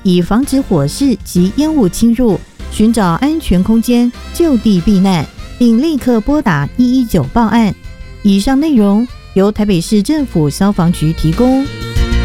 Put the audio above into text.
以防止火势及烟雾侵入，寻找安全空间就地避难，并立刻拨打119报案。以上内容由台北市政府消防局提供。